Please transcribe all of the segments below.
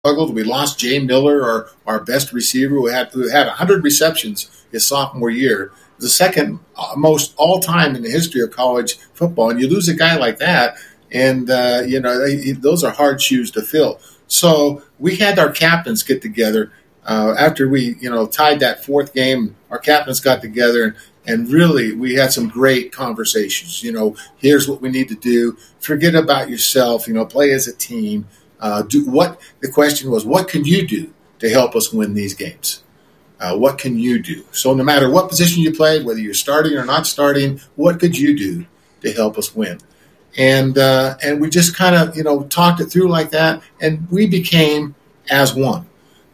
struggled. We lost Jay Miller, our best receiver, who had 100 receptions his sophomore year. The second most all time in the history of college football. And you lose a guy like that, and those are hard shoes to fill. So we had our captains get together after we tied that fourth game. Our captains got together and really we had some great conversations. Here's what we need to do. Forget about yourself. Play as a team. The question was, what can you do to help us win these games? What can you do? So no matter what position you played, whether you're starting or not starting, what could you do to help us win? And we just kind of, talked it through like that, and we became as one.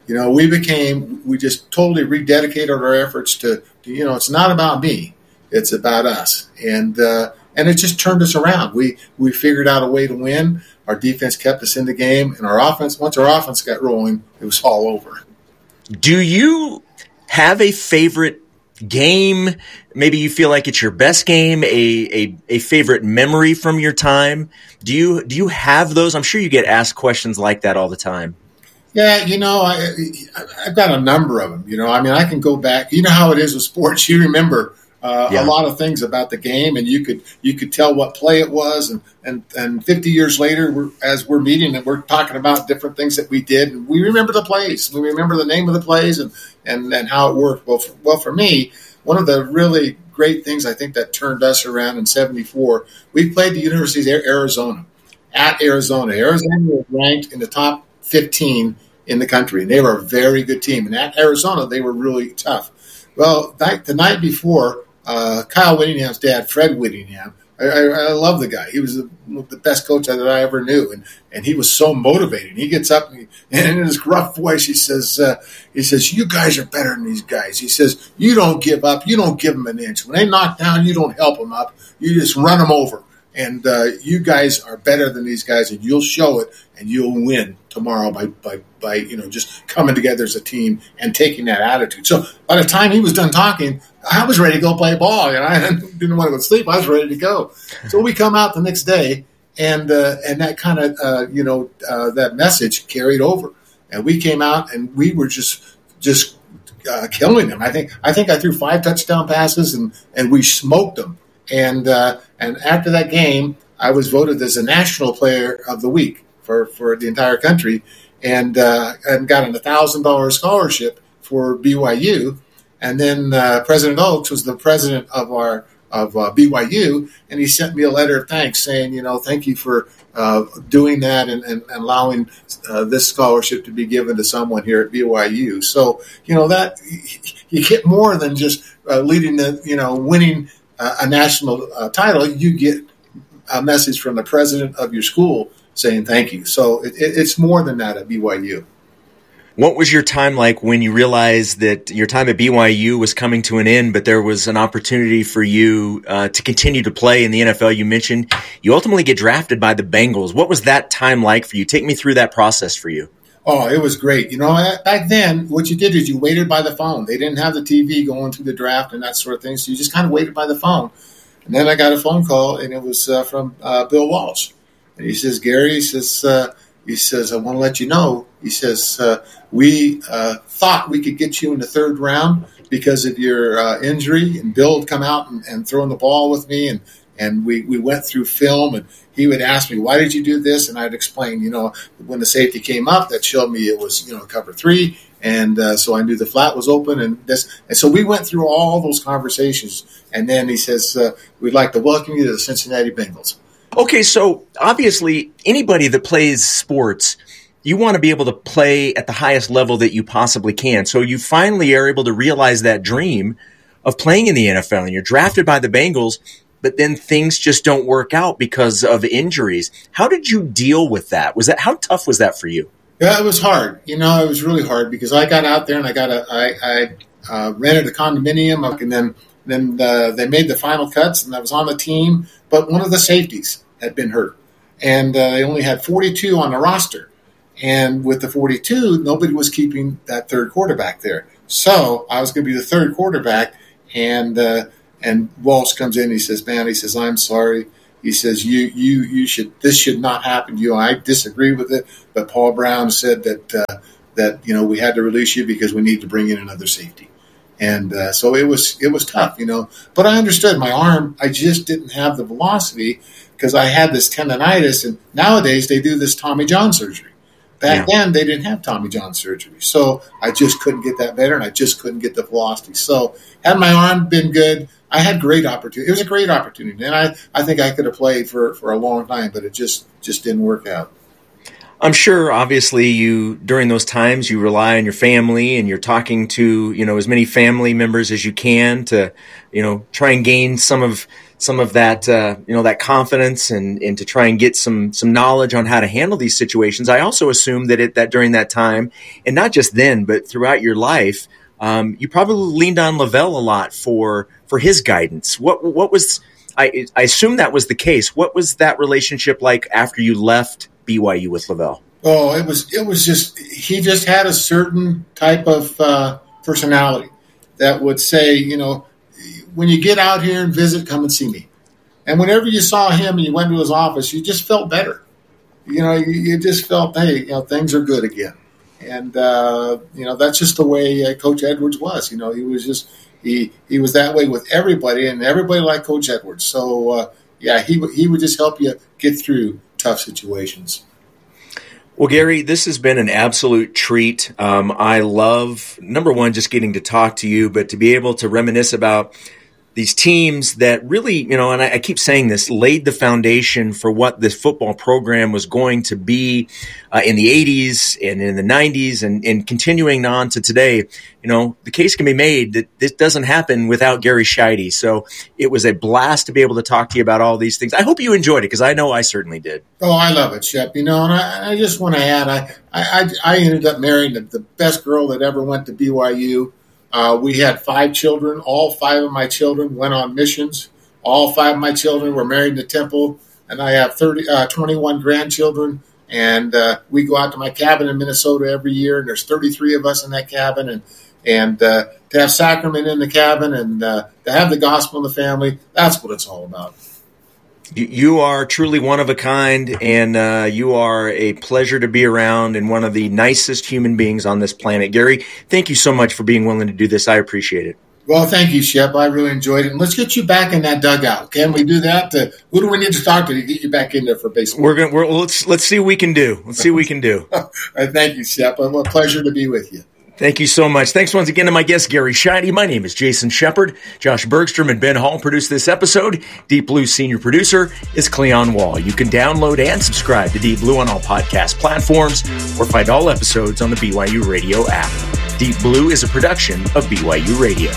We just totally rededicated our efforts to it's not about me, it's about us. And it just turned us around. We figured out a way to win. Our defense kept us in the game, and once our offense got rolling, it was all over. Do you have a favorite game? Maybe you feel like it's your best game, a favorite memory from your time. Do you have those? I'm sure you get asked questions like that all the time. Yeah, I've got a number of them. I can go back. You know how it is with sports. You remember a lot of things about the game, and you could tell what play it was. And 50 years later, as we're meeting and we're talking about different things that we did, and we remember the plays. We remember the name of the plays and how it worked. Well, for me, one of the really great things I think that turned us around in '74, we played the University of Arizona at Arizona. Arizona was ranked in the top 15 in the country. And they were a very good team. And at Arizona, they were really tough. Well, the night before, Kyle Whittingham's dad, Fred Whittingham, I love the guy. He was the best coach that I ever knew. And he was so motivating. He gets up and in his gruff voice, he says, you guys are better than these guys. He says, you don't give up. You don't give them an inch. When they knock down, you don't help them up. You just run them over. And you guys are better than these guys, and you'll show it, and you'll win tomorrow by just coming together as a team and taking that attitude. So by the time he was done talking, I was ready to go play ball, and I didn't want to go to sleep. I was ready to go. So we come out the next day, and that kind of that message carried over, and we came out and we were just killing them. I think I threw 5 touchdown passes, and we smoked them. And after that game, I was voted as a National Player of the Week for the entire country, and got an $1,000 scholarship for BYU. And then President Oaks was the president of BYU, and he sent me a letter of thanks saying, thank you for doing that and allowing this scholarship to be given to someone here at BYU. So that you get more than just leading winning a national title. You get a message from the president of your school saying thank you. So it's more than that at BYU. What was your time like when you realized that your time at BYU was coming to an end, but there was an opportunity for you to continue to play in the NFL? You mentioned you ultimately get drafted by the Bengals. What was that time like for you? Take me through that process for you. Oh, it was great. Back then, what you did is you waited by the phone. They didn't have the TV going through the draft and that sort of thing, so you just kind of waited by the phone. And then I got a phone call, and it was from Bill Walsh. And he says, Gary, he says, I want to let you know, he says, we thought we could get you in the third round because of your injury. And Bill would come out and throwing the ball with me, and we went through film, and he would ask me, why did you do this? And I'd explain, when the safety came up, that showed me it was, cover 3. And so I knew the flat was open. And so we went through all those conversations. And then he says, we'd like to welcome you to the Cincinnati Bengals. Okay, so obviously anybody that plays sports, you want to be able to play at the highest level that you possibly can. So you finally are able to realize that dream of playing in the NFL, and you're drafted by the Bengals, but then things just don't work out because of injuries. How did you deal with that? How tough was that for you? Yeah, it was hard. It was really hard because I got out there and I rented a condominium, and then they made the final cuts, and I was on the team, but one of the safeties had been hurt, and they only had 42 on the roster. And with the 42, nobody was keeping that third quarterback there. So I was going to be the third quarterback, and Walsh comes in. He says, "Man," he says, "I'm sorry. He says, this should not happen to you. I disagree with it, but Paul Brown said that we had to release you because we need to bring in another safety. And so it was tough, But I understood my arm. I just didn't have the velocity because I had this tendonitis. And nowadays they do this Tommy John surgery. Back then they didn't have Tommy John surgery. So I just couldn't get that better, and I just couldn't get the velocity. So had my arm been good, I had great opportunity. It was a great opportunity. And I think I could have played for a long time, but it just didn't work out. I'm sure, obviously, during those times, you rely on your family and you're talking to, as many family members as you can to, try and gain some of that, that confidence and to try and get some knowledge on how to handle these situations. I also assume that during that time, and not just then, but throughout your life, you probably leaned on Lavelle a lot for his guidance. What was, I assume that was the case. What was that relationship like after you left BYU with Lavelle? Oh, it was just, he just had a certain type of personality that would say, when you get out here and visit, come and see me. And whenever you saw him and you went to his office, you just felt better. You just felt, hey, things are good again. And, that's just the way Coach Edwards was. He was just, he was that way with everybody, and everybody liked Coach Edwards. So, he would just help you get through tough situations. Well, Gary, this has been an absolute treat. I love, number one, just getting to talk to you, but to be able to reminisce about these teams that really, and I keep saying this, laid the foundation for what this football program was going to be in the 80s and in the 90s and continuing on to today. The case can be made that this doesn't happen without Gary Scheide. So it was a blast to be able to talk to you about all these things. I hope you enjoyed it because I know I certainly did. Oh, I love it, Shep. And I just want to add, I ended up marrying the best girl that ever went to BYU. We had 5 children. All 5 of my children went on missions. All 5 of my children were married in the temple. And I have 21 grandchildren. And we go out to my cabin in Minnesota every year. And there's 33 of us in that cabin. And to have sacrament in the cabin and to have the gospel in the family, that's what it's all about. You are truly one of a kind, and you are a pleasure to be around and one of the nicest human beings on this planet. Gary, thank you so much for being willing to do this. I appreciate it. Well, thank you, Shep. I really enjoyed it. And let's get you back in that dugout. Can we do that? Who do we need to talk to get you back in there for baseball? Let's see what we can do. Let's see what we can do. All right, thank you, Shep. It was a pleasure to be with you. Thank you so much. Thanks once again to my guest, Gary Scheide. My name is Jason Shepard. Josh Bergstrom and Ben Hall produced this episode. Deep Blue's senior producer is Cleon Wall. You can download and subscribe to Deep Blue on all podcast platforms or find all episodes on the BYU Radio app. Deep Blue is a production of BYU Radio.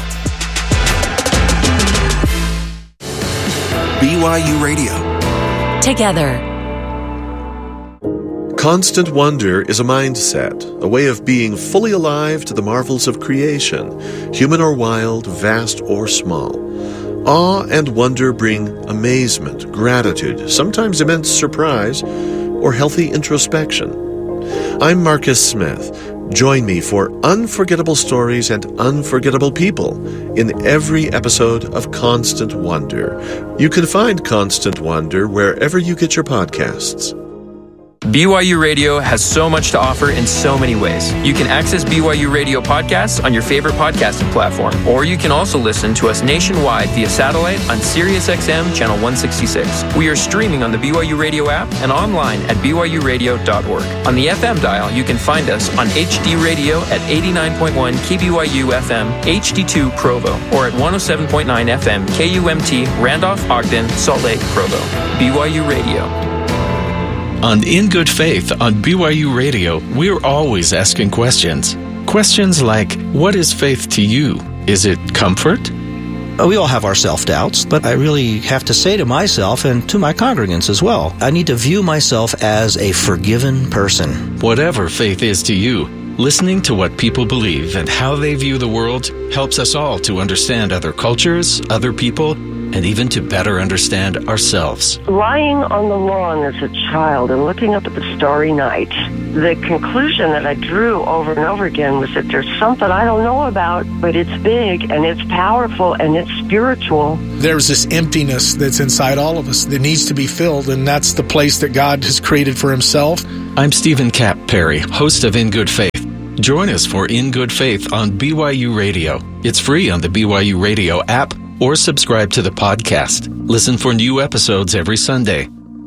BYU Radio. Together. Constant wonder is a mindset, a way of being fully alive to the marvels of creation, human or wild, vast or small. Awe and wonder bring amazement, gratitude, sometimes immense surprise, or healthy introspection. I'm Marcus Smith. Join me for unforgettable stories and unforgettable people in every episode of Constant Wonder. You can find Constant Wonder wherever you get your podcasts. BYU Radio has so much to offer in so many ways. You can access BYU Radio podcasts on your favorite podcasting platform, or you can also listen to us nationwide via satellite on SiriusXM Channel 166. We are streaming on the BYU Radio app and online at byuradio.org. On the FM dial, you can find us on HD Radio at 89.1 KBYU FM, HD2 Provo, or at 107.9 FM KUMT Randolph, Ogden, Salt Lake, Provo. BYU Radio. On In Good Faith on BYU Radio, we're always asking questions. Questions like, what is faith to you? Is it comfort? We all have our self-doubts, but I really have to say to myself and to my congregants as well, I need to view myself as a forgiven person. Whatever faith is to you, listening to what people believe and how they view the world helps us all to understand other cultures, other people, and even to better understand ourselves. Lying on the lawn as a child and looking up at the starry night, the conclusion that I drew over and over again was that there's something I don't know about, but it's big and it's powerful and it's spiritual. There's this emptiness that's inside all of us that needs to be filled, and that's the place that God has created for himself. I'm Stephen Cap Perry, host of In Good Faith. Join us for In Good Faith on BYU Radio. It's free on the BYU Radio app or subscribe to the podcast. Listen for new episodes every Sunday.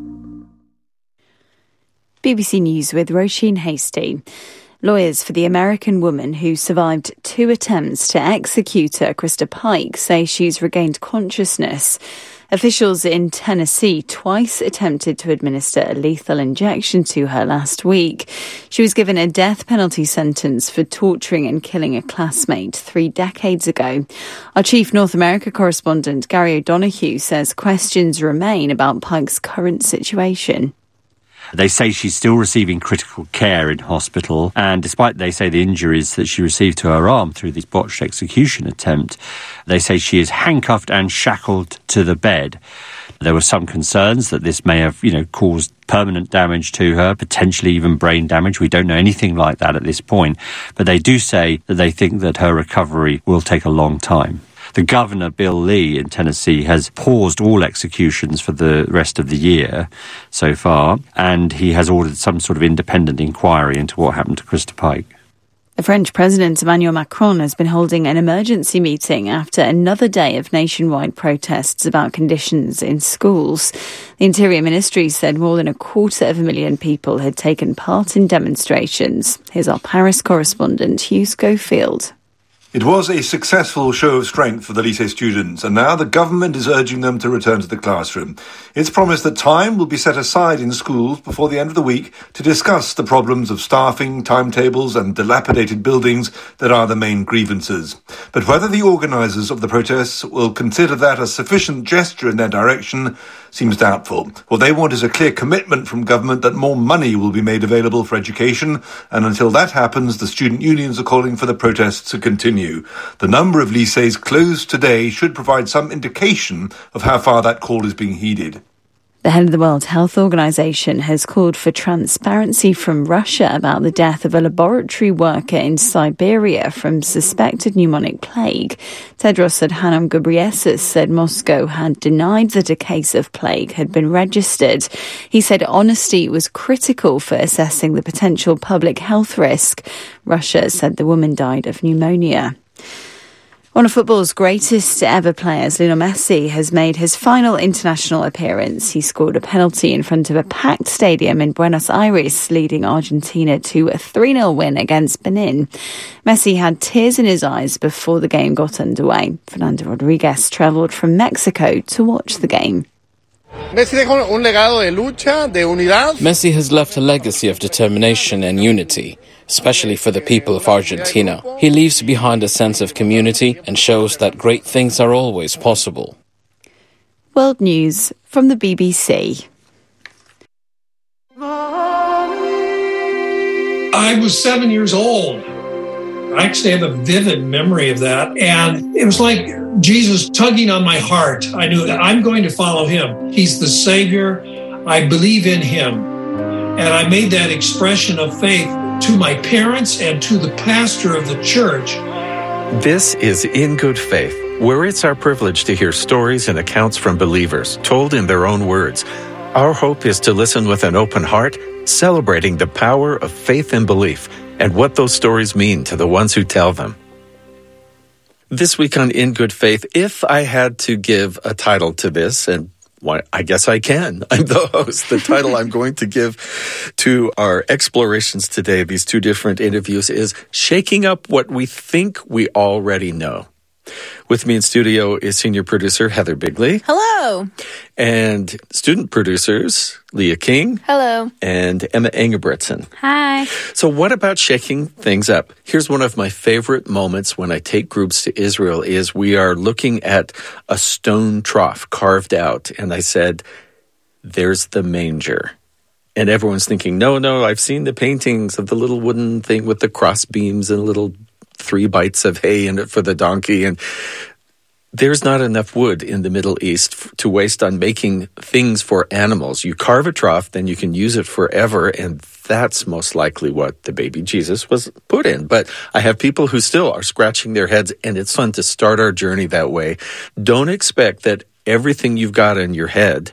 BBC News with Roisin Hastie. Lawyers for the American woman who survived 2 attempts to execute her, Krista Pike, say she's regained consciousness. Officials in Tennessee twice attempted to administer a lethal injection to her last week. She was given a death penalty sentence for torturing and killing a classmate 3 decades ago. Our chief North America correspondent, Gary O'Donoghue, says questions remain about Pike's current situation. They say she's still receiving critical care in hospital, and despite, they say, the injuries that she received to her arm through this botched execution attempt, they say she is handcuffed and shackled to the bed. There were some concerns that this may have, caused permanent damage to her, potentially even brain damage. We don't know anything like that at this point, but they do say that they think that her recovery will take a long time. The governor, Bill Lee, in Tennessee, has paused all executions for the rest of the year so far, and he has ordered some sort of independent inquiry into what happened to Krista Pike. The French President Emmanuel Macron has been holding an emergency meeting after another day of nationwide protests about conditions in schools. The Interior Ministry said more than 250,000 people had taken part in demonstrations. Here's our Paris correspondent, Hugh Schofield. It was a successful show of strength for the lycée students, and now the government is urging them to return to the classroom. It's promised that time will be set aside in schools before the end of the week to discuss the problems of staffing, timetables and dilapidated buildings that are the main grievances. But whether the organisers of the protests will consider that a sufficient gesture in their direction seems doubtful. What they want is a clear commitment from government that more money will be made available for education, and until that happens, the student unions are calling for the protests to continue. The number of lycées closed today should provide some indication of how far that call is being heeded. The head of the World Health Organization has called for transparency from Russia about the death of a laboratory worker in Siberia from suspected pneumonic plague. Tedros Adhanom Ghebreyesus said Moscow had denied that a case of plague had been registered. He said honesty was critical for assessing the potential public health risk. Russia said the woman died of pneumonia. One of football's greatest ever players, Lionel Messi, has made his final international appearance. He scored a penalty in front of a packed stadium in Buenos Aires, leading Argentina to a 3-0 win against Benin. Messi had tears in his eyes before the game got underway. Fernando Rodriguez travelled from Mexico to watch the game. Messi has left a legacy of determination and unity, especially for the people of Argentina. He leaves behind a sense of community and shows that great things are always possible. World News from the BBC. I was 7 years old. I actually have a vivid memory of that. And it was like Jesus tugging on my heart. I knew that I'm going to follow him. He's the Savior. I believe in him. And I made that expression of faith to my parents and to the pastor of the church. This is In Good Faith, where it's our privilege to hear stories and accounts from believers, told in their own words. Our hope is to listen with an open heart, celebrating the power of faith and belief, and what those stories mean to the ones who tell them. This week on In Good Faith, if I had to give a title to this, and I guess I can. I'm the host. The title I'm going to give to our explorations today, these 2 different interviews, is Shaking Up What We Think We Already Know. With me in studio is senior producer Heather Bigley. Hello. And student producers Leah King. Hello. And Emma Engebretson. Hi. So what about shaking things up? Here's one of my favorite moments when I take groups to Israel is we are looking at a stone trough carved out. And I said, there's the manger. And everyone's thinking, no, I've seen the paintings of the little wooden thing with the cross beams and little 3 bites of hay in it for the donkey. And there's not enough wood in the Middle East to waste on making things for animals. You carve a trough, then you can use it forever, and that's most likely what the baby Jesus was put in. But I have people who still are scratching their heads, and it's fun to start our journey that way. Don't expect that everything you've got in your head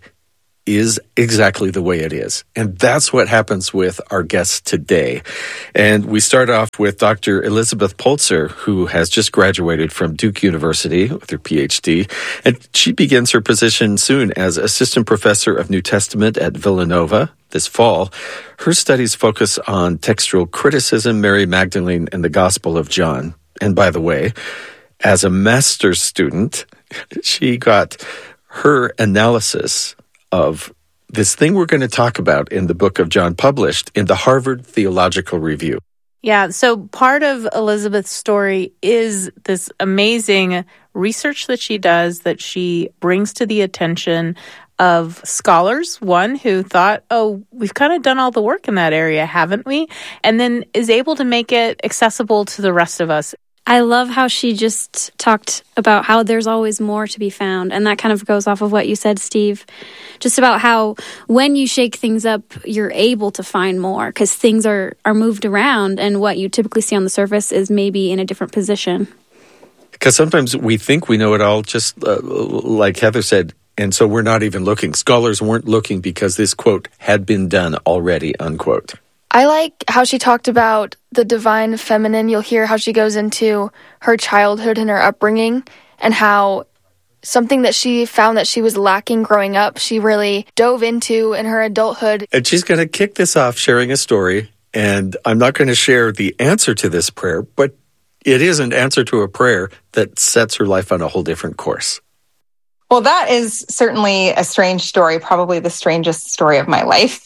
is exactly the way it is. And that's what happens with our guests today. And we start off with Dr. Elizabeth Polzer, who has just graduated from Duke University with her PhD. And she begins her position soon as assistant professor of New Testament at Villanova this fall. Her studies focus on textual criticism, Mary Magdalene, and the Gospel of John. And by the way, as a master's student, she got her analysis of this thing we're going to talk about in the book of John published in the Harvard Theological Review. Yeah, so part of Elizabeth's story is this amazing research that she does, that she brings to the attention of scholars, one who thought, oh, we've kind of done all the work in that area, haven't we? And then is able to make it accessible to the rest of us. I love how she just talked about how there's always more to be found. And that kind of goes off of what you said, Steve. Just about how when you shake things up, you're able to find more because things are moved around and what you typically see on the surface is maybe in a different position. Because sometimes we think we know it all, just like Heather said, and so we're not even looking. Scholars weren't looking because this, quote, had been done already, unquote. I like how she talked about the divine feminine. You'll hear how she goes into her childhood and her upbringing and how something that she found that she was lacking growing up, she really dove into in her adulthood. And she's going to kick this off sharing a story, and I'm not going to share the answer to this prayer, but it is an answer to a prayer that sets her life on a whole different course. Well, that is certainly a strange story, probably the strangest story of my life.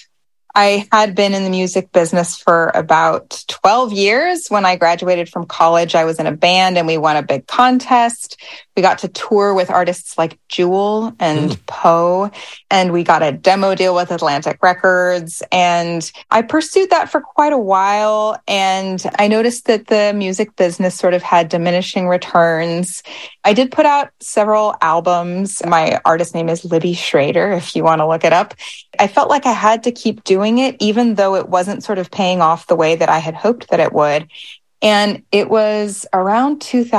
I had been in the music business for about 12 years. When I graduated from college, I was in a band and we won a big contest. We got to tour with artists like Jewel and Poe, and we got a demo deal with Atlantic Records. And I pursued that for quite a while. And I noticed that the music business sort of had diminishing returns. I did put out several albums. My artist name is Libby Schrader, if you want to look it up. I felt like I had to keep doing it, even though it wasn't sort of paying off the way that I had hoped that it would. And it was around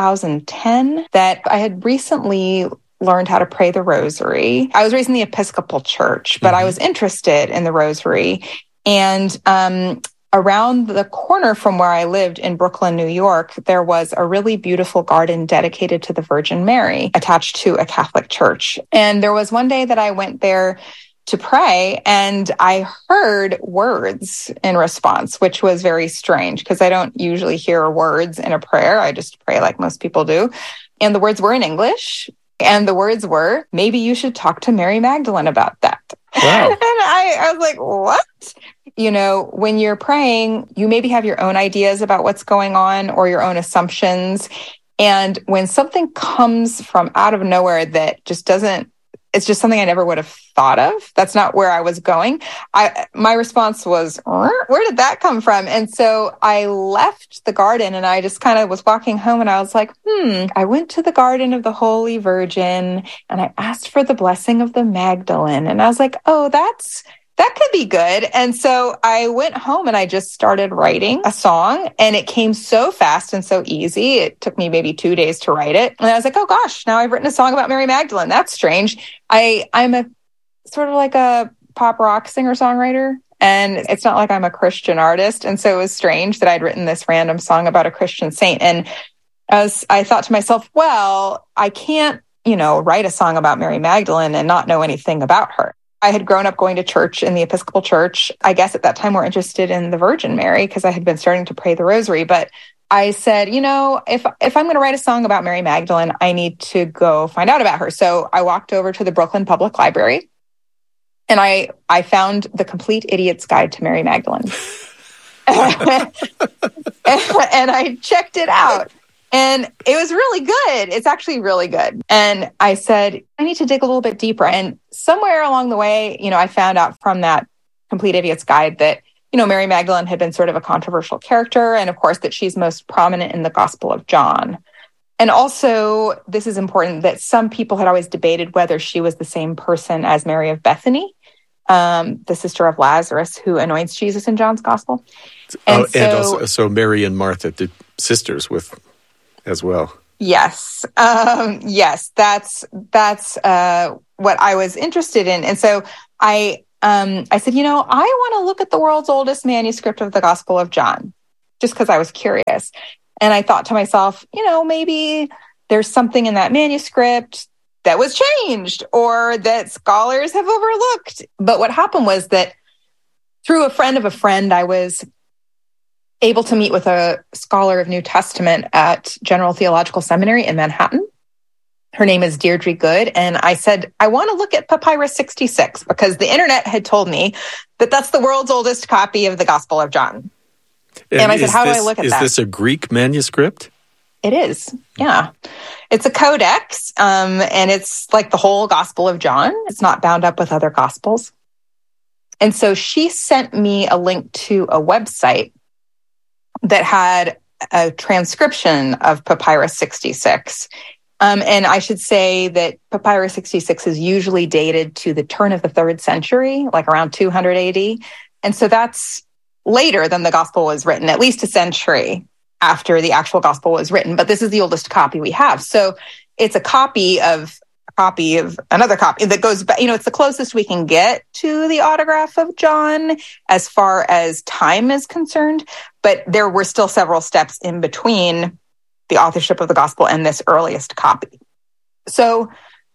2010 that I had recently learned how to pray the rosary. I was raised in the Episcopal Church, but I was interested in the rosary. And around the corner from where I lived in Brooklyn, New York, there was a really beautiful garden dedicated to the Virgin Mary attached to a Catholic church. And there was one day that I went there to pray, and I heard words in response, which was very strange because I don't usually hear words in a prayer. I just pray like most people do. And the words were in English, and the words were, maybe you should talk to Mary Magdalene about that. Wow. And I was like, what? You know, when you're praying, you maybe have your own ideas about what's going on or your own assumptions. And when something comes from out of nowhere that just doesn't, it's just something I never would have thought of. That's not where I was going. My response was, where did that come from? And so I left the garden and I just kind of was walking home and I was like, I went to the garden of the Holy Virgin and I asked for the blessing of the Magdalene. And I was like, oh, that could be good. And so I went home and I just started writing a song, and it came so fast and so easy. It took me maybe 2 days to write it. And I was like, oh gosh, now I've written a song about Mary Magdalene. That's strange. I'm a sort of like a pop rock singer-songwriter, and it's not like I'm a Christian artist. And so it was strange that I'd written this random song about a Christian saint. And as I thought to myself, well, I can't, write a song about Mary Magdalene and not know anything about her. I had grown up going to church in the Episcopal Church. I guess at that time we're interested in the Virgin Mary because I had been starting to pray the rosary. But I said, if I'm going to write a song about Mary Magdalene, I need to go find out about her. So I walked over to the Brooklyn Public Library and I found The Complete Idiot's Guide to Mary Magdalene. And I checked it out. And it was really good. It's actually really good. And I said, I need to dig a little bit deeper. And somewhere along the way, I found out from that Complete Idiot's Guide that, Mary Magdalene had been sort of a controversial character. And of course, that she's most prominent in the Gospel of John. And also, this is important, that some people had always debated whether she was the same person as Mary of Bethany, the sister of Lazarus, who anoints Jesus in John's Gospel. And also Mary and Martha, the sisters with as well. Yes. Yes, that's what I was interested in. And so I said, I want to look at the world's oldest manuscript of the Gospel of John, just because I was curious. And I thought to myself, maybe there's something in that manuscript that was changed or that scholars have overlooked. But what happened was that through a friend of a friend, I was able to meet with a scholar of New Testament at General Theological Seminary in Manhattan. Her name is Deirdre Good. And I said, I want to look at Papyrus 66 because the internet had told me that that's the world's oldest copy of the Gospel of John. And I said, how do I look at that? Is this a Greek manuscript? It is, yeah. It's a codex, and it's like the whole Gospel of John. It's not bound up with other Gospels. And so she sent me a link to a website that had a transcription of Papyrus 66. And I should say that Papyrus 66 is usually dated to the turn of the 3rd century, like around 200 AD. And so that's later than the gospel was written, at least a century after the actual gospel was written. But this is the oldest copy we have. So it's a copy of another copy that goes back, it's the closest we can get to the autograph of John as far as time is concerned. But there were still several steps in between the authorship of the gospel and this earliest copy. So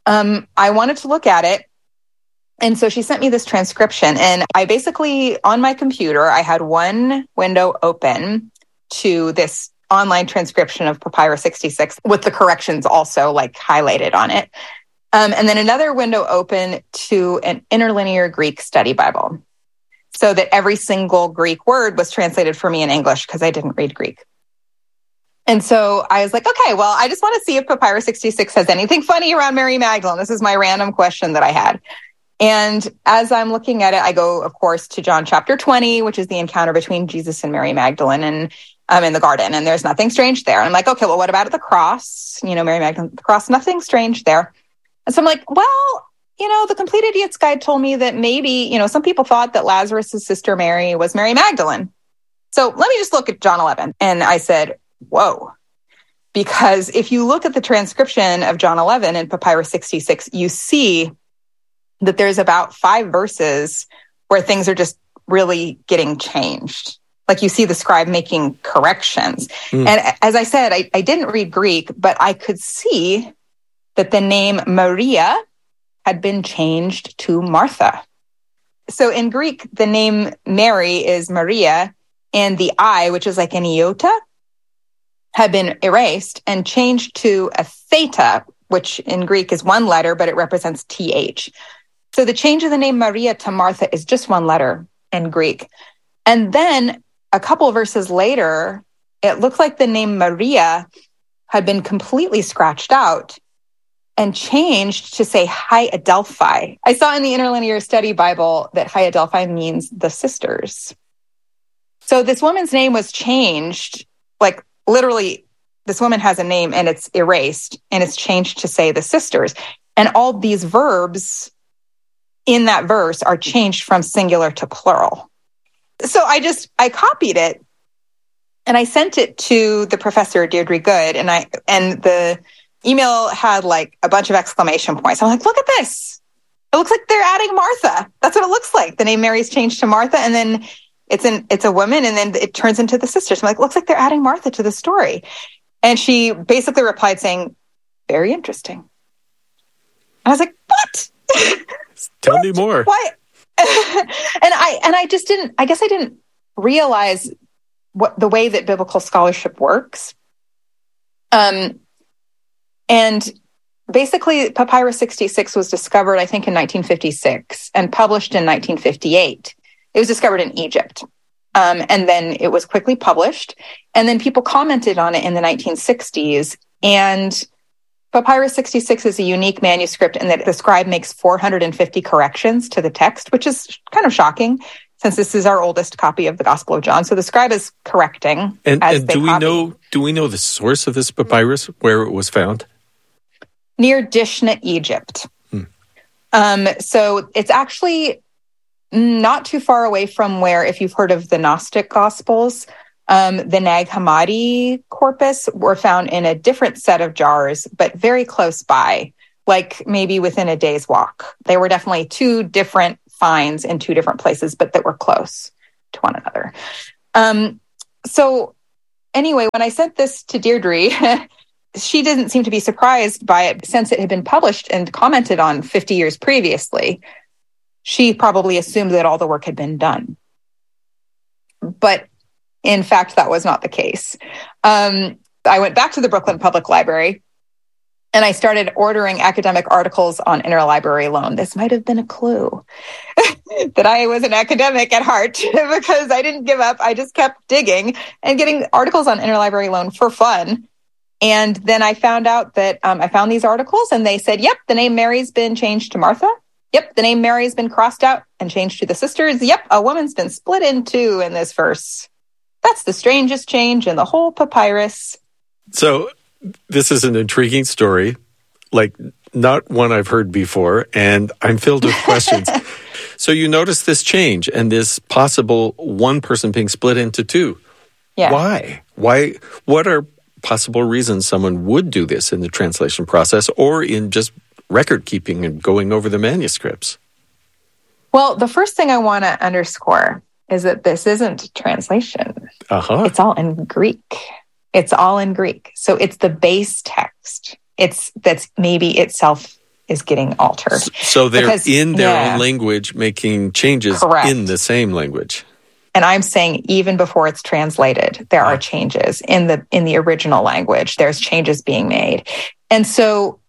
I wanted to look at it. And so she sent me this transcription, and I basically, on my computer, I had one window open to this online transcription of Papyrus 66 with the corrections also like highlighted on it. And then another window open to an interlinear Greek study Bible, so that every single Greek word was translated for me in English because I didn't read Greek. And so I was like, okay, well, I just want to see if Papyrus 66 has anything funny around Mary Magdalene. This is my random question that I had. And as I'm looking at it, I go, of course, to John chapter 20, which is the encounter between Jesus and Mary Magdalene and in the garden. And there's nothing strange there. And I'm like, okay, well, what about at the cross? Mary Magdalene, the cross, nothing strange there. And so I'm like, well, the Complete Idiot's Guide told me that maybe, some people thought that Lazarus' sister Mary was Mary Magdalene. So let me just look at John 11. And I said, whoa. Because if you look at the transcription of John 11 and Papyrus 66, you see that there's about 5 verses where things are just really getting changed. Like you see the scribe making corrections. And as I said, I didn't read Greek, but I could see that the name Maria had been changed to Martha. So in Greek, the name Mary is Maria, and the I, which is like an iota, had been erased and changed to a theta, which in Greek is one letter, but it represents TH. So the change of the name Maria to Martha is just one letter in Greek. And then a couple of verses later, it looked like the name Maria had been completely scratched out and changed to say High Adelphi. I saw in the Interlinear Study Bible that High Adelphi means the sisters. So this woman's name was changed, like literally this woman has a name and it's erased and it's changed to say the sisters. And all these verbs in that verse are changed from singular to plural. So I copied it and I sent it to the professor, Deirdre Good, and the email had like a bunch of exclamation points. I'm like, look at this. It looks like they're adding Martha. That's what it looks like. The name Mary's changed to Martha, and then it's a woman, and then it turns into the sisters. I'm like, looks like they're adding Martha to the story. And she basically replied saying, very interesting. I was like, what? Tell me more. Why? and I just didn't, I guess I didn't realize what the way that biblical scholarship works. And basically Papyrus 66 was discovered, I think, in 1956 and published in 1958. It was discovered in Egypt. And then it was quickly published. And then people commented on it in the 1960s. And Papyrus 66 is a unique manuscript in that the scribe makes 450 corrections to the text, which is kind of shocking. since this is our oldest copy of the Gospel of John. So the scribe is correcting. And do we know the source of this papyrus, where it was found? Near Dishna, Egypt. So it's actually not too far away from where, if you've heard of the Gnostic Gospels, the Nag Hammadi corpus were found in a different set of jars, but very close by, like maybe within a day's walk. They were definitely two different finds in two different places, but that were close to one another. So anyway, when I sent this to Deirdre, she didn't seem to be surprised by it since it had been published and commented on 50 years previously. She probably assumed that all the work had been done. But in fact, that was not the case. I went back to the Brooklyn Public Library and I started ordering academic articles on interlibrary loan. This might have been a clue that I was an academic at heart, because I didn't give up. I just kept digging and getting articles on interlibrary loan for fun. And then I found out that I found these articles and they said, yep, the name Mary's been changed to Martha. Yep, the name Mary's been crossed out and changed to the sisters. Yep, a woman's been split in two in this verse. That's the strangest change in the whole papyrus. So this is an intriguing story, like not one I've heard before, and I'm filled with questions. So you notice this change and this possible one person being split into two. Yeah. Why? What are possible reasons someone would do this in the translation process or in just record keeping and going over the manuscripts? Well, the first thing I want to underscore is that this isn't translation. It's all in Greek. It's all in Greek. So it's the base text. That's maybe itself is getting altered. So they're in their own language making changes in the same language. And I'm saying even before it's translated, there are changes in the original language. There's changes being made. And so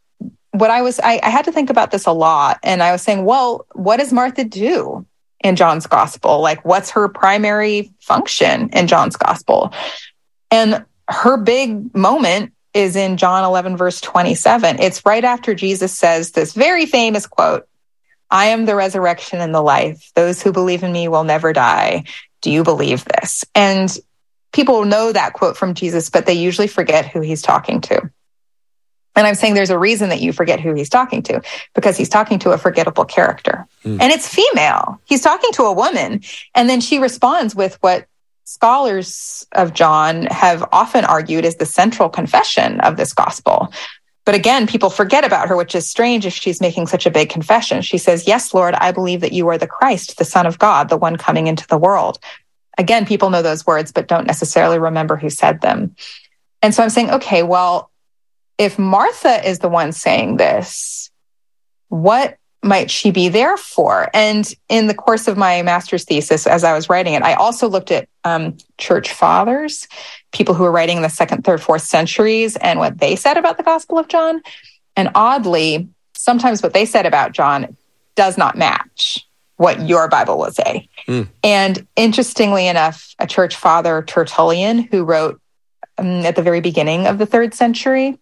I had to think about this a lot. And I was saying, well, what does Martha do in John's gospel? Like, what's her primary function in John's gospel? And her big moment is in John 11, verse 27. It's right after Jesus says this very famous quote, "I am the resurrection and the life. Those who believe in me will never die. Do you believe this?" And people know that quote from Jesus, but they usually forget who he's talking to. And I'm saying there's a reason that you forget who he's talking to, because he's talking to a forgettable character. And it's female. He's talking to a woman. And then she responds with what scholars of John have often argued is the central confession of this gospel. But again, people forget about her, which is strange if she's making such a big confession. She says, "Yes, Lord, I believe that you are the Christ, the Son of God, the one coming into the world." Again, people know those words, but don't necessarily remember who said them. And so I'm saying, okay, well, if Martha is the one saying this, what might she be there for? And in the course of my master's thesis, as I was writing it, I also looked at church fathers, people who were writing in the 2nd, 3rd, 4th centuries, and what they said about the Gospel of John. And oddly, sometimes what they said about John does not match what your Bible will say. And interestingly enough, a church father, Tertullian, who wrote at the very beginning of the 3rd century,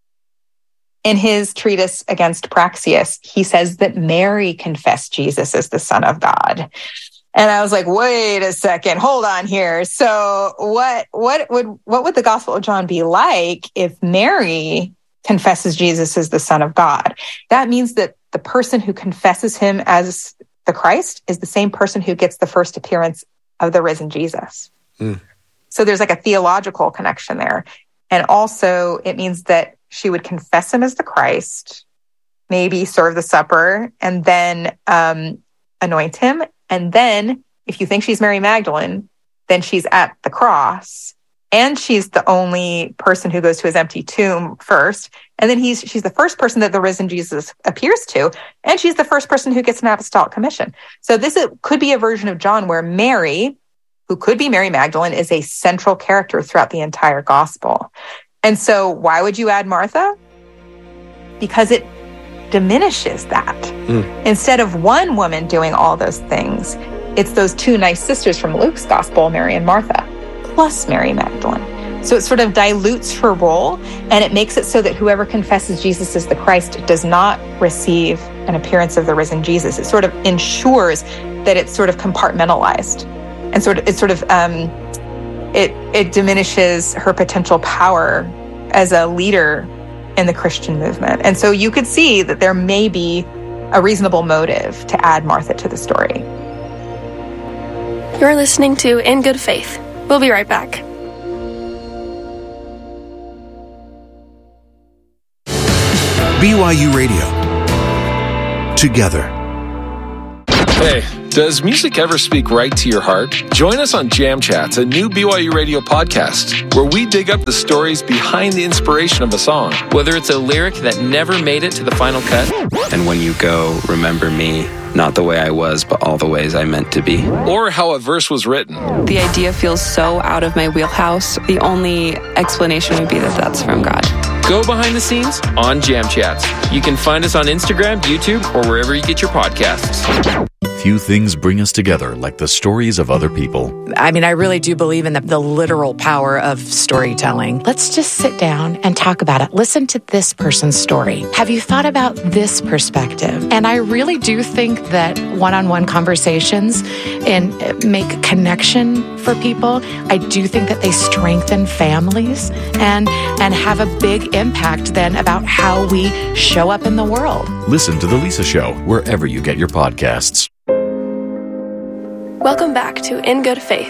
in his treatise against Praxeas, he says that Mary confessed Jesus as the Son of God. And I was like, wait a second, hold on here. So what would the Gospel of John be like if Mary confesses Jesus as the Son of God? That means that the person who confesses him as the Christ is the same person who gets the first appearance of the risen Jesus. So there's like a theological connection there. And also it means that she would confess him as the Christ, maybe serve the supper, and then anoint him. And then if you think she's Mary Magdalene, then she's at the cross. And she's the only person who goes to his empty tomb first. And then she's the first person that the risen Jesus appears to. And she's the first person who gets an apostolic commission. So this could be a version of John where Mary, who could be Mary Magdalene, is a central character throughout the entire gospel. And so why would you add Martha? Because it diminishes that. Instead of one woman doing all those things, it's those two nice sisters from Luke's gospel, Mary and Martha, plus Mary Magdalene. So it sort of dilutes her role, and it makes it so that whoever confesses Jesus as the Christ does not receive an appearance of the risen Jesus. It sort of ensures that it's sort of compartmentalized, and it diminishes her potential power as a leader in the Christian movement. And so you could see that there may be a reasonable motive to add Martha to the story. You're listening to In Good Faith. We'll be right back. BYU Radio. Together. Hey, does music ever speak right to your heart? Join us on Jam Chats, a new BYU Radio podcast, where we dig up the stories behind the inspiration of a song. Whether it's a lyric that never made it to the final cut, and when you go, remember me, not the way I was, but all the ways I meant to be. Or how a verse was written. The idea feels so out of my wheelhouse. The only explanation would be that that's from God. Go behind the scenes on Jam Chats. You can find us on Instagram, YouTube, or wherever you get your podcasts. Few things bring us together like the stories of other people. I mean, I really do believe in the literal power of storytelling. Let's just sit down and talk about it. Listen to this person's story. Have you thought about this perspective? And I really do think that one-on-one conversations and make connection for people. I do think that they strengthen families and have a big impact then about how we show up in the world. Listen to The Lisa Show wherever you get your podcasts. Welcome back to In Good Faith.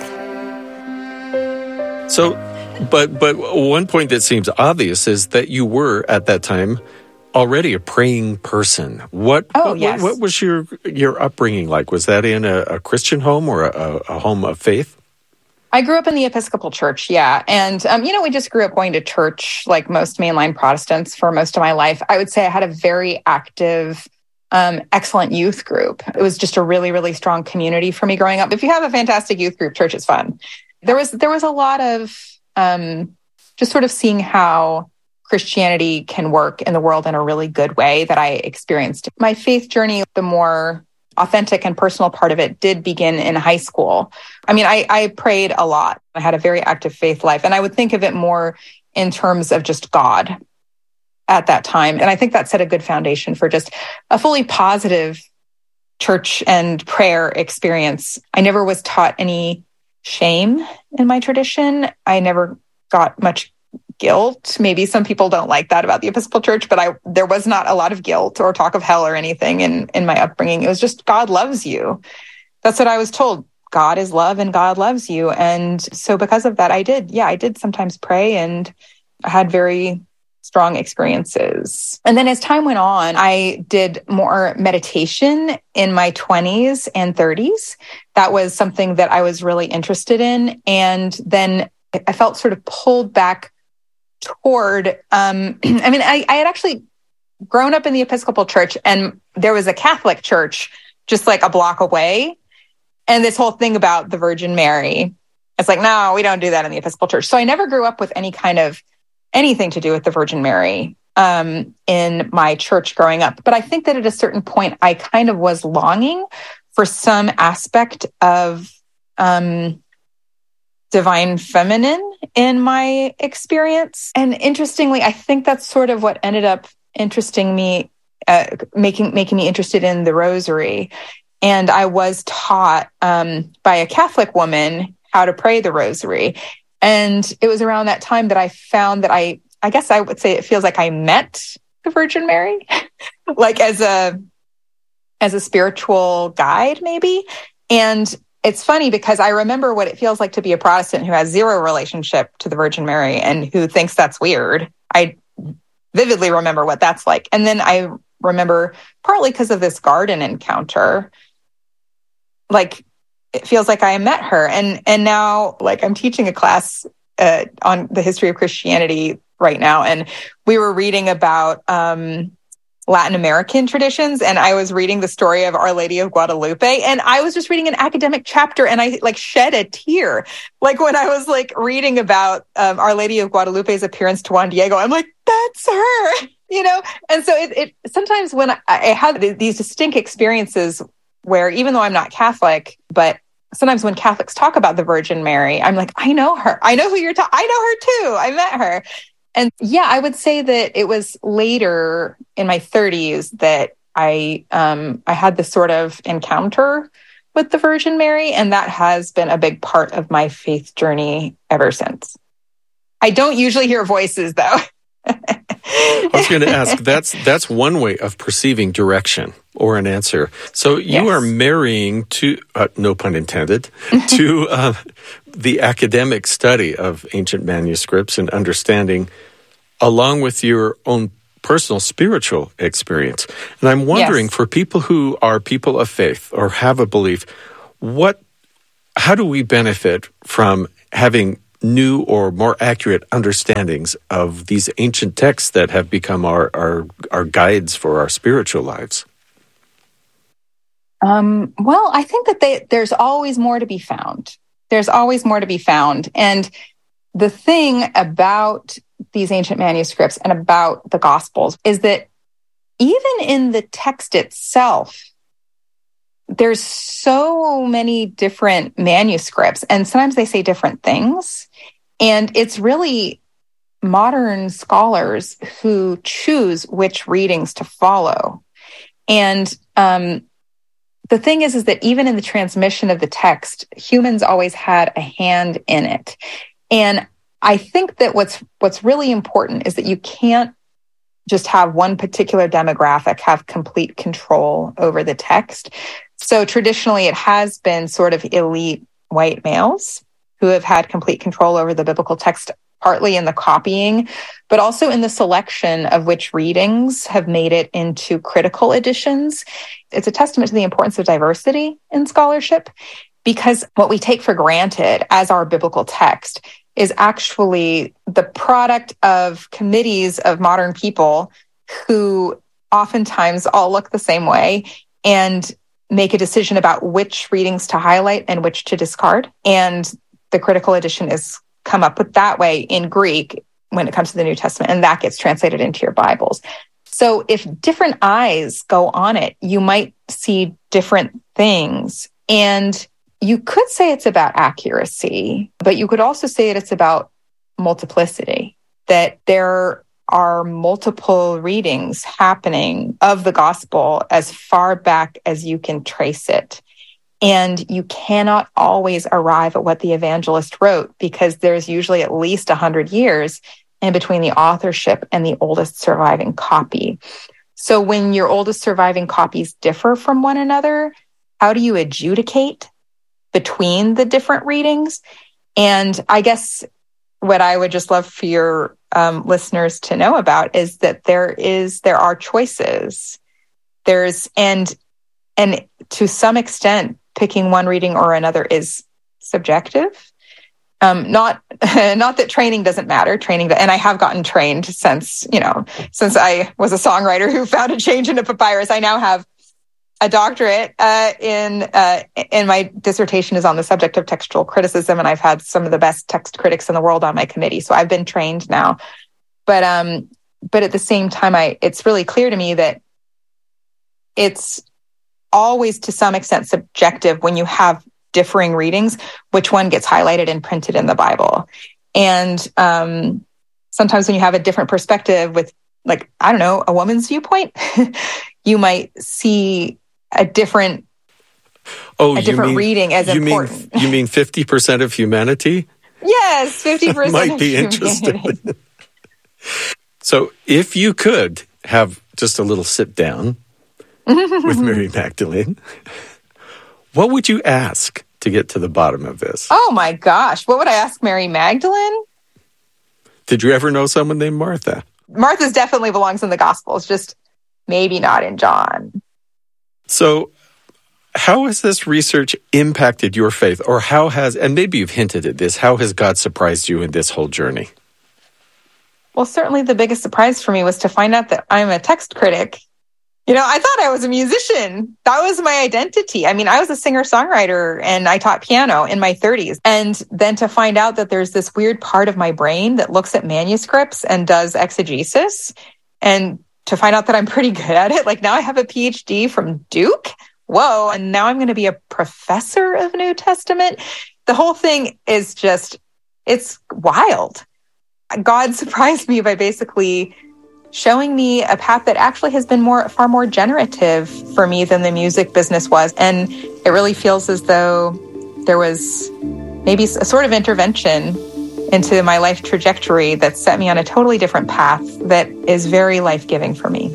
So, but one point that seems obvious is that you were at that time already a praying person. What was your upbringing like? Was that in a Christian home or a home of faith? I grew up in the Episcopal Church, yeah. And, we just grew up going to church like most mainline Protestants for most of my life. I would say I had a very active, excellent youth group. It was just a really, really strong community for me growing up. If you have a fantastic youth group, church is fun. There was a lot of just sort of seeing how Christianity can work in the world in a really good way that I experienced. My faith journey, the more authentic and personal part of it, did begin in high school. I mean, I prayed a lot. I had a very active faith life, and I would think of it more in terms of just God at that time. And I think that set a good foundation for just a fully positive church and prayer experience. I never was taught any shame in my tradition. I never got much guilt. Maybe some people don't like that about the Episcopal Church, but there was not a lot of guilt or talk of hell or anything in my upbringing. It was just God loves you. That's what I was told. God is love and God loves you. And so because of that, I did sometimes pray, and I had very strong experiences. And then as time went on, I did more meditation in my 20s and 30s. That was something that I was really interested in. And then I felt sort of pulled back toward, I had actually grown up in the Episcopal Church, and there was a Catholic church just like a block away. And this whole thing about the Virgin Mary, it's like, no, we don't do that in the Episcopal Church. So I never grew up with anything to do with the Virgin Mary in my church growing up. But I think that at a certain point, I kind of was longing for some aspect of divine feminine in my experience. And interestingly, I think that's sort of what ended up interesting me, making me interested in the Rosary. And I was taught by a Catholic woman how to pray the Rosary. And it was around that time that I found that I guess I would say it feels like I met the Virgin Mary, like as a spiritual guide, maybe. And it's funny because I remember what it feels like to be a Protestant who has zero relationship to the Virgin Mary and who thinks that's weird. I vividly remember what that's like. And then I remember, partly because of this garden encounter, like it feels like I met her. And now, like, I'm teaching a class on the history of Christianity right now. And we were reading about Latin American traditions. And I was reading the story of Our Lady of Guadalupe. And I was just reading an academic chapter, and I like shed a tear. Like when I was like reading about Our Lady of Guadalupe's appearance to Juan Diego, I'm like, that's her, you know? And so it sometimes when I have these distinct experiences where, even though I'm not Catholic, but sometimes when Catholics talk about the Virgin Mary, I'm like, I know her. I know who you're talking. I know her too. I met her. And yeah, I would say that it was later in my 30s that I had this sort of encounter with the Virgin Mary, and that has been a big part of my faith journey ever since. I don't usually hear voices, though. I was going to ask, that's one way of perceiving direction or an answer. So you are marrying to, no pun intended, to the academic study of ancient manuscripts and understanding, along with your own personal spiritual experience. And I'm wondering, for people who are people of faith or have a belief, how do we benefit from having new or more accurate understandings of these ancient texts that have become our guides for our spiritual lives? Well, I think that there's always more to be found. There's always more to be found. And the thing about these ancient manuscripts and about the Gospels is that even in the text itself, there's so many different manuscripts, and sometimes they say different things. And it's really modern scholars who choose which readings to follow. And the thing is that even in the transmission of the text, humans always had a hand in it. And I think that what's really important is that you can't just have one particular demographic have complete control over the text. So traditionally, it has been sort of elite white males who have had complete control over the biblical text, partly in the copying, but also in the selection of which readings have made it into critical editions. It's a testament to the importance of diversity in scholarship, because what we take for granted as our biblical text is actually the product of committees of modern people who oftentimes all look the same way and make a decision about which readings to highlight and which to discard. And the critical edition is come up with that way in Greek when it comes to the New Testament, and that gets translated into your Bibles. So if different eyes go on it, you might see different things. And you could say it's about accuracy, but you could also say that it's about multiplicity, that there are multiple readings happening of the gospel as far back as you can trace it. And you cannot always arrive at what the evangelist wrote, because there's usually at least 100 years in between the authorship and the oldest surviving copy. So when your oldest surviving copies differ from one another, how do you adjudicate between the different readings? And I guess what I would just love for your listeners to know about is that there are choices. And to some extent, picking one reading or another is subjective. Not that training doesn't matter. And I have gotten trained since I was a songwriter who found a change in a papyrus. I now have a doctorate in my dissertation is on the subject of textual criticism, and I've had some of the best text critics in the world on my committee. So I've been trained now. But at the same time, it's really clear to me that it's always to some extent subjective when you have differing readings, which one gets highlighted and printed in the Bible. And sometimes when you have a different perspective with, like, I don't know, a woman's viewpoint, you might see a different reading as important. You mean 50% of humanity? Yes, 50% might be interested. So if you could have just a little sit down with Mary Magdalene, what would you ask to get to the bottom of this? Oh my gosh, what would I ask Mary Magdalene? Did you ever know someone named Martha? Martha's definitely belongs in the Gospels, just maybe not in John. So how has this research impacted your faith? Or and maybe you've hinted at this, how has God surprised you in this whole journey? Well, certainly the biggest surprise for me was to find out that I'm a text critic. I thought I was a musician. That was my identity. I mean, I was a singer-songwriter and I taught piano in my 30s. And then to find out that there's this weird part of my brain that looks at manuscripts and does exegesis, and to find out that I'm pretty good at it. Like, now I have a PhD from Duke. Whoa. And now I'm going to be a professor of New Testament. The whole thing is it's wild. God surprised me by basically showing me a path that actually has been far more generative for me than the music business was. And it really feels as though there was maybe a sort of intervention into my life trajectory that set me on a totally different path that is very life-giving for me.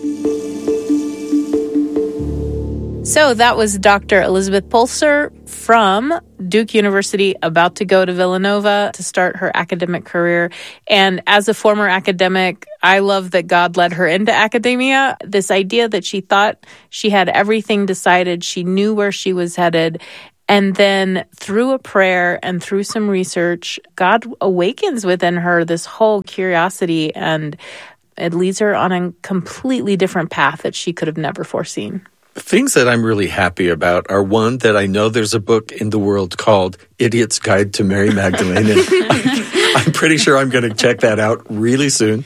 So that was Dr. Elizabeth Pulser from Duke University, about to go to Villanova to start her academic career. And as a former academic, I love that God led her into academia. This idea that she thought she had everything decided, she knew where she was headed. And then through a prayer and through some research, God awakens within her this whole curiosity, and it leads her on a completely different path that she could have never foreseen. Things that I'm really happy about are, one, that I know there's a book in the world called Idiot's Guide to Mary Magdalene. And I'm pretty sure I'm going to check that out really soon.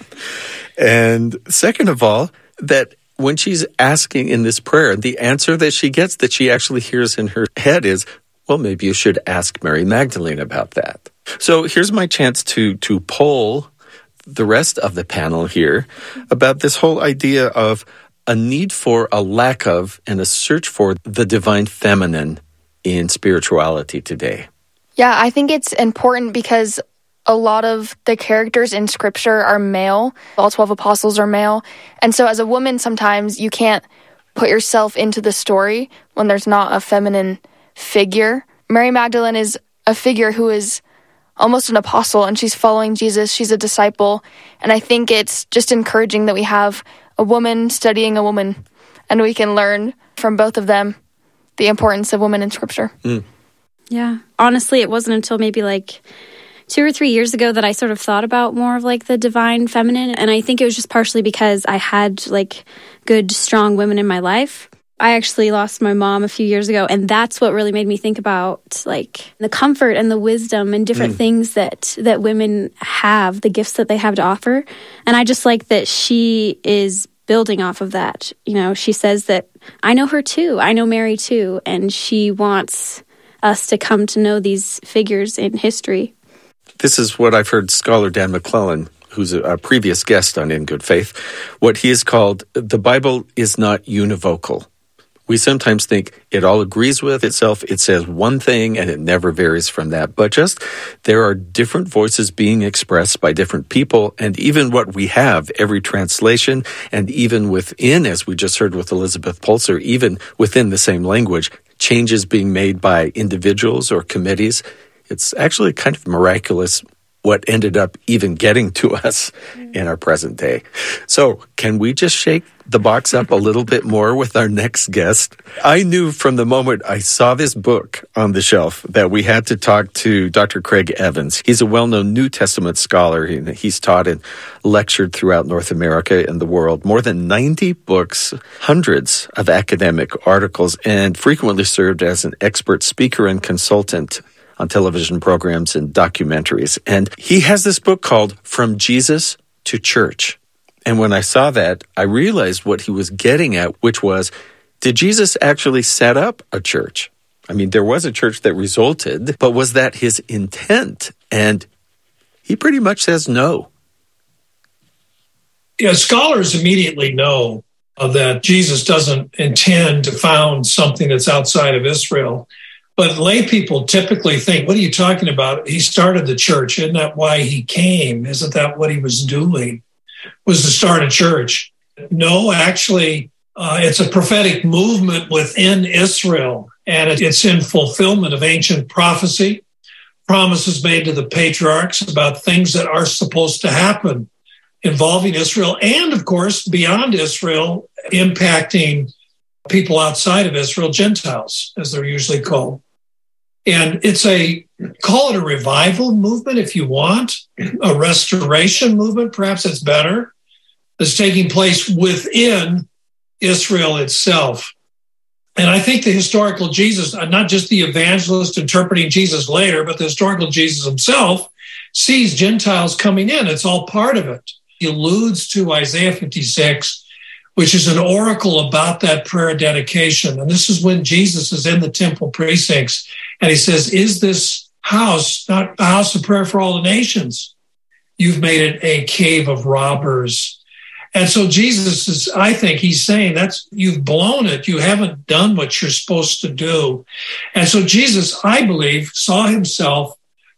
And second of all, that when she's asking in this prayer, the answer that she gets, that she actually hears in her head is, well, maybe you should ask Mary Magdalene about that. So here's my chance to poll the rest of the panel here about this whole idea of a need for, a lack of, and a search for the divine feminine in spirituality today. Yeah, I think it's important because a lot of the characters in Scripture are male. All 12 apostles are male. And so as a woman, sometimes you can't put yourself into the story when there's not a feminine figure. Mary Magdalene is a figure who is almost an apostle, and she's following Jesus. She's a disciple. And I think it's just encouraging that we have a woman studying a woman, and we can learn from both of them the importance of women in Scripture. Yeah. Honestly, it wasn't until maybe like 2 or 3 years ago that I sort of thought about more of like the divine feminine. And I think it was just partially because I had like good, strong women in my life. I actually lost my mom a few years ago, and that's what really made me think about like the comfort and the wisdom and different things that women have, the gifts that they have to offer. And I just like that she is building off of that. You know, she says that I know her too. I know Mary too. And she wants us to come to know these figures in history. This is what I've heard scholar Dan McClellan, who's a previous guest on In Good Faith, what he has called, the Bible is not univocal. We sometimes think it all agrees with itself. It says one thing and it never varies from that. But just there are different voices being expressed by different people. And even what we have, every translation, and even within, as we just heard with Elizabeth Pulser, even within the same language, changes being made by individuals or committees. It's actually kind of miraculous what ended up even getting to us in our present day. So can we just shake the box up a little bit more with our next guest? I knew from the moment I saw this book on the shelf that we had to talk to Dr. Craig Evans. He's a well-known New Testament scholar. He's taught and lectured throughout North America and the world. More than 90 books, hundreds of academic articles, and frequently served as an expert speaker and consultant on television programs and documentaries. And he has this book called From Jesus to Church. And when I saw that, I realized what he was getting at, which was, did Jesus actually set up a church? I mean, there was a church that resulted, but was that his intent? And he pretty much says no. Yeah, scholars immediately know that Jesus doesn't intend to found something that's outside of Israel. But lay people typically think, what are you talking about? He started the church. Isn't that why he came? Isn't that what he was doing? Was to start a church? No, actually, it's a prophetic movement within Israel, and it's in fulfillment of ancient prophecy, promises made to the patriarchs about things that are supposed to happen involving Israel, and of course, beyond Israel, impacting people outside of Israel, Gentiles, as they're usually called. And call it a revival movement if you want, a restoration movement, perhaps it's better, that's taking place within Israel itself. And I think the historical Jesus, not just the evangelist interpreting Jesus later, but the historical Jesus himself sees Gentiles coming in. It's all part of it. He alludes to Isaiah 56, which is an oracle about that prayer dedication. And this is when Jesus is in the temple precincts. And he says, is this house not a house of prayer for all the nations? You've made it a cave of robbers. And so Jesus is, I think he's saying you've blown it. You haven't done what you're supposed to do. And so Jesus, I believe, saw himself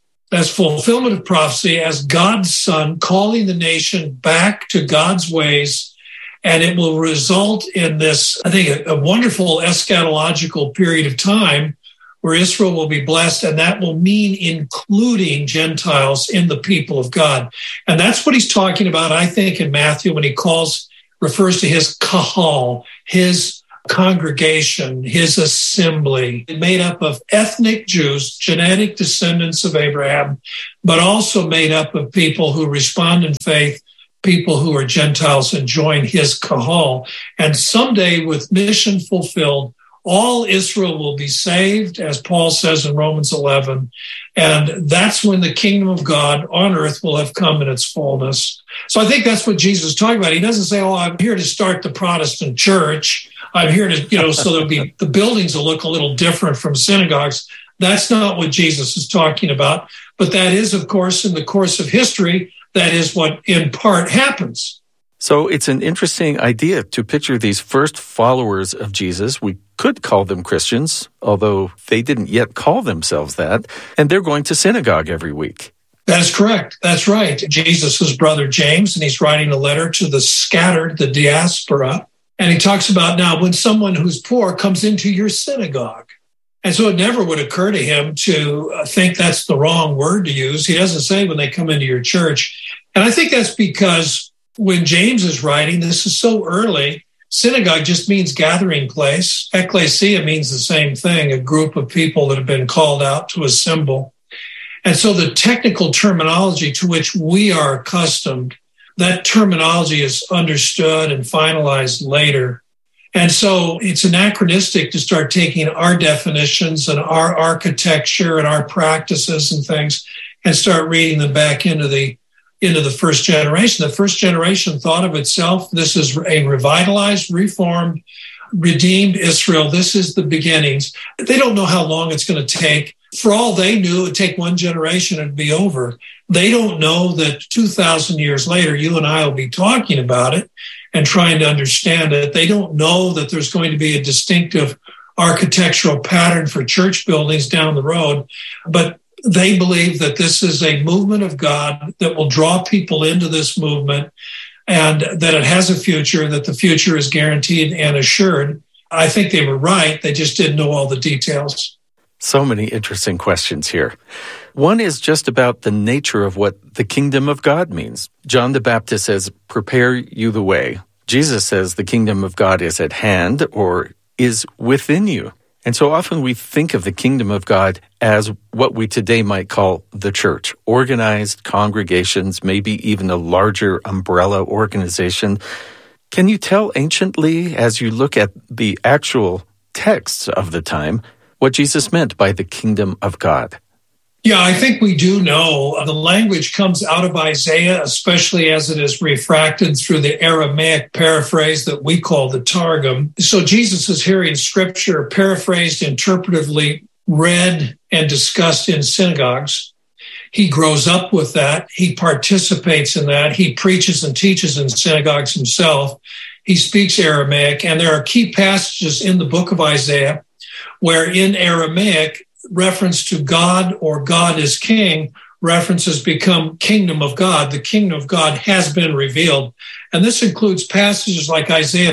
as fulfillment of prophecy, as God's son, calling the nation back to God's ways. And it will result in this, I think, a wonderful eschatological period of time where Israel will be blessed, and that will mean including Gentiles in the people of God. And that's what he's talking about, I think, in Matthew when he refers to his kahal, his congregation, his assembly, made up of ethnic Jews, genetic descendants of Abraham, but also made up of people who respond in faith, people who are Gentiles and join his kahal. And someday, with mission fulfilled, all Israel will be saved, as Paul says in Romans 11. And that's when the kingdom of God on earth will have come in its fullness. So I think that's what Jesus is talking about. He doesn't say, I'm here to start the Protestant church. I'm here to, so there'll be, the buildings will look a little different from synagogues. That's not what Jesus is talking about. But that is, of course, in the course of history, that is what in part happens. So it's an interesting idea to picture these first followers of Jesus. We could call them Christians, although they didn't yet call themselves that. And they're going to synagogue every week. That's correct. That's right. Jesus' brother James, and he's writing a letter to the scattered, the diaspora. And he talks about now when someone who's poor comes into your synagogue. And so it never would occur to him to think that's the wrong word to use. He doesn't say when they come into your church. And I think that's because when James is writing, this is so early. Synagogue just means gathering place. Ecclesia means the same thing, a group of people that have been called out to assemble. And so the technical terminology to which we are accustomed, that terminology is understood and finalized later. And so it's anachronistic to start taking our definitions and our architecture and our practices and things and start reading them back into the first generation. The first generation thought of itself, this is a revitalized, reformed, redeemed Israel. This is the beginnings. They don't know how long it's going to take. For all they knew, it would take one generation and it'd be over. They don't know that 2,000 years later, you and I will be talking about it and trying to understand it. They don't know that there's going to be a distinctive architectural pattern for church buildings down the road. But they believe that this is a movement of God that will draw people into this movement and that it has a future, that the future is guaranteed and assured. I think they were right. They just didn't know all the details. So many interesting questions here. One is just about the nature of what the kingdom of God means. John the Baptist says, prepare you the way. Jesus says the kingdom of God is at hand or is within you. And so often we think of the kingdom of God as what we today might call the church, organized congregations, maybe even a larger umbrella organization. Can you tell anciently, as you look at the actual texts of the time, what Jesus meant by the kingdom of God? Yeah, I think we do know. The language comes out of Isaiah, especially as it is refracted through the Aramaic paraphrase that we call the Targum. So Jesus is hearing scripture paraphrased, interpretively read, and discussed in synagogues. He grows up with that. He participates in that. He preaches and teaches in synagogues himself. He speaks Aramaic, and there are key passages in the book of Isaiah where in Aramaic, reference to God or God is king, references become kingdom of God. The kingdom of God has been revealed. And this includes passages like Isaiah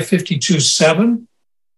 52:7.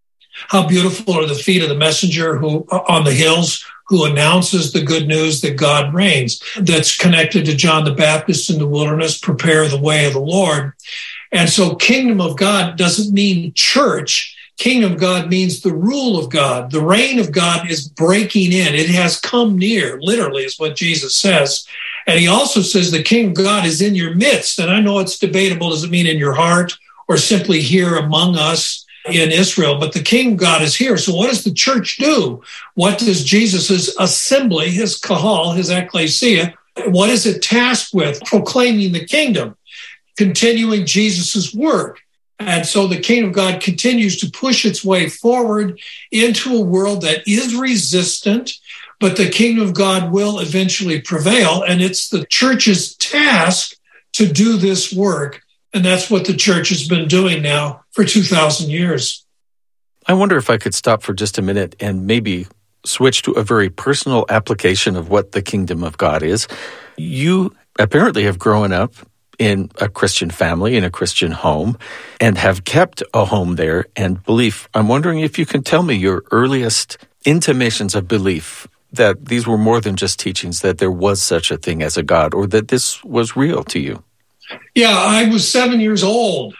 How beautiful are the feet of the messenger who on the hills who announces the good news that God reigns. That's connected to John the Baptist in the wilderness, prepare the way of the Lord. And so kingdom of God doesn't mean church. Kingdom of God means the rule of God. The reign of God is breaking in. It has come near, literally, is what Jesus says. And he also says the kingdom of God is in your midst. And I know it's debatable. Does it mean in your heart or simply here among us in Israel? But the kingdom of God is here. So what does the church do? What does Jesus' assembly, his kahal, his ecclesia, what is it tasked with? Proclaiming the kingdom, continuing Jesus' work. And so the kingdom of God continues to push its way forward into a world that is resistant, but the kingdom of God will eventually prevail. And it's the church's task to do this work, And that's what the church has been doing now for 2,000 years. I wonder if I could stop for just a minute and maybe switch to a very personal application of what the kingdom of God is. You apparently have grown up in a Christian family, in a Christian home, and have kept a home there and belief. I'm wondering if you can tell me your earliest intimations of belief that these were more than just teachings, that there was such a thing as a God, or that this was real to you. Yeah, I was 7 years old.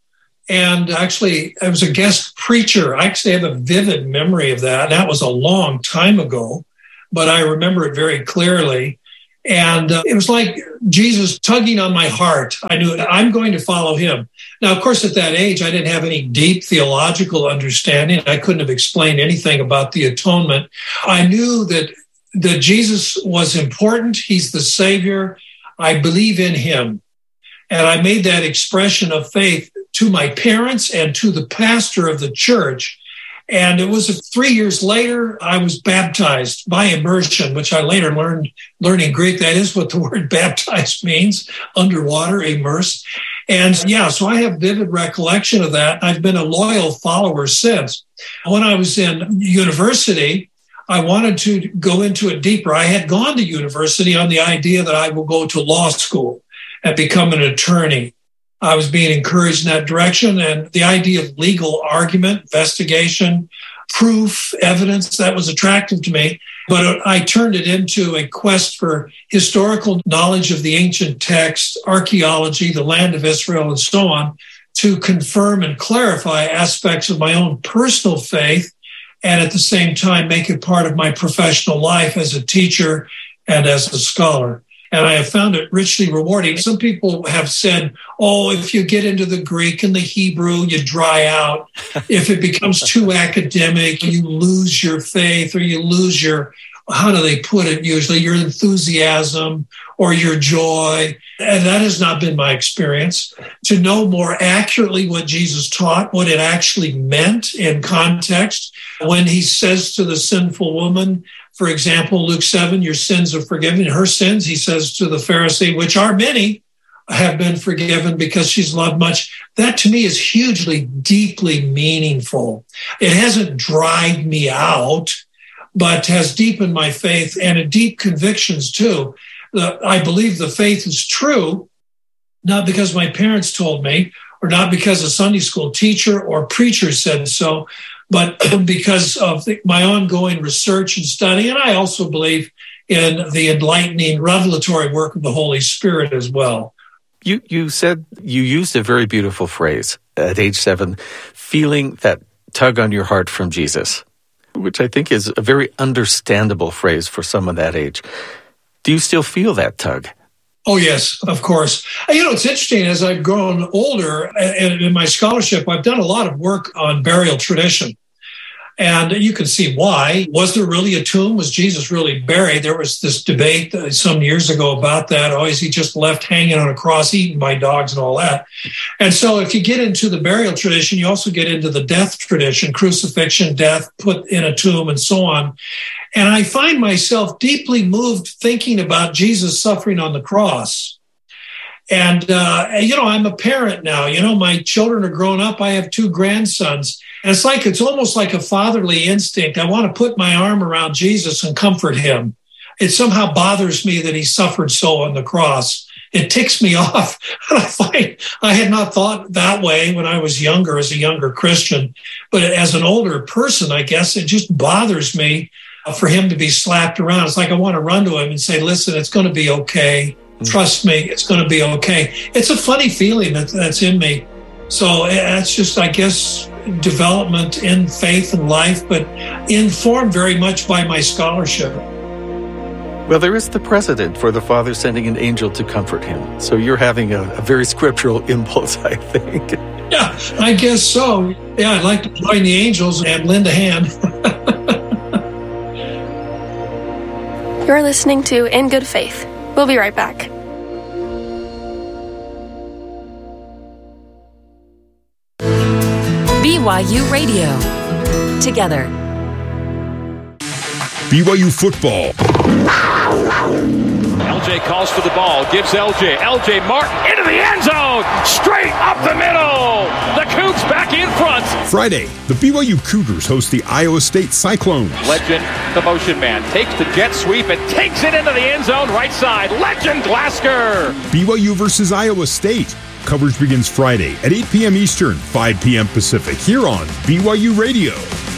And actually, I was a guest preacher. I actually have a vivid memory of that. That was a long time ago, but I remember it very clearly. And it was like Jesus tugging on my heart. I knew I'm going to follow him. Now, of course, at that age, I didn't have any deep theological understanding. I couldn't have explained anything about the atonement. I knew that Jesus was important. He's the Savior. I believe in him. And I made that expression of faith to my parents and to the pastor of the church. And it was 3 years later, I was baptized by immersion, which I later learned, learning Greek. That is what the word baptized means, underwater, immersed. And yeah, so I have vivid recollection of that. I've been a loyal follower since. When I was in university, I wanted to go into it deeper. I had gone to university on the idea that I will go to law school and become an attorney. I was being encouraged in that direction, and the idea of legal argument, investigation, proof, evidence, that was attractive to me. But I turned it into a quest for historical knowledge of the ancient text, archaeology, the land of Israel, and so on, to confirm and clarify aspects of my own personal faith, and at the same time make it part of my professional life as a teacher and as a scholar. And I have found it richly rewarding. Some people have said, oh, if you get into the Greek and the Hebrew, you dry out. If it becomes too academic, you lose your faith, or you lose your, how do they put it usually, your enthusiasm or your joy. And that has not been my experience. To know more accurately what Jesus taught, what it actually meant in context, when he says to the sinful woman, for example, Luke 7, your sins are forgiven. Her sins, he says to the Pharisee, which are many, have been forgiven because she's loved much. That to me is hugely, deeply meaningful. It hasn't dried me out, but has deepened my faith and deep convictions too. I believe the faith is true, not because my parents told me, or not because a Sunday school teacher or preacher said so, but because of my ongoing research and study. And I also believe in the enlightening, revelatory work of the Holy Spirit as well. You said you used a very beautiful phrase at age 7, feeling that tug on your heart from Jesus, which I think is a very understandable phrase for someone that age. Do you still feel that tug? Oh, yes, of course. You know, it's interesting. As I've grown older and in my scholarship, I've done a lot of work on burial tradition. And you can see why. Was there really a tomb? Was Jesus really buried? There was this debate some years ago about that. Oh, is he just left hanging on a cross, eaten by dogs and all that? And so if you get into the burial tradition, you also get into the death tradition, crucifixion, death, put in a tomb, and so on. And I find myself deeply moved thinking about Jesus suffering on the cross. And, I'm a parent now. My children are grown up. I have 2 grandsons. And it's almost like a fatherly instinct. I want to put my arm around Jesus and comfort him. It somehow bothers me that he suffered so on the cross. It ticks me off. And I find I had not thought that way when I was younger, as a younger Christian. But as an older person, I guess it just bothers me for him to be slapped around. It's like I want to run to him and say, listen, it's going to be okay. Trust me, it's going to be okay. It's a funny feeling that's in me. So that's just, I guess, development in faith and life, but informed very much by my scholarship. Well, there is the precedent for the Father sending an angel to comfort him. So you're having a very scriptural impulse, I think. Yeah, I guess so. Yeah, I'd like to join the angels and lend a hand. You're listening to In Good Faith. We'll be right back. BYU Radio. Together. BYU football LJ calls for the ball, gives LJ Martin into the end zone, straight up the middle. The Cougs back in front. Friday, the BYU Cougars host the Iowa State Cyclones. Legend, the motion man, takes the jet sweep and takes it into the end zone right side. Legend Lasker. BYU versus Iowa State. Coverage begins Friday at 8 p.m. Eastern, 5 p.m. Pacific, here on BYU Radio.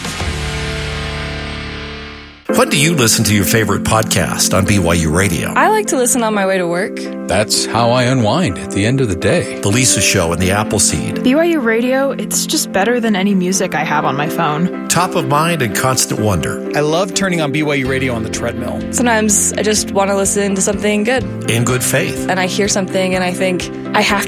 When do you listen to your favorite podcast on BYU Radio? I like to listen on my way to work. That's how I unwind at the end of the day. The Lisa Show and the Appleseed. BYU Radio, it's just better than any music I have on my phone. Top of mind and constant wonder. I love turning on BYU Radio on the treadmill. Sometimes I just want to listen to something good. In good faith. And I hear something and I think, I have